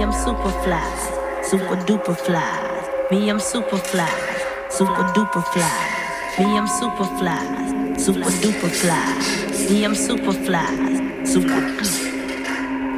I'm super fly, super duper fly. Me, I'm super fly, super duper fly. Me, I'm super fly, super duper fly. Me, I'm super fly, super.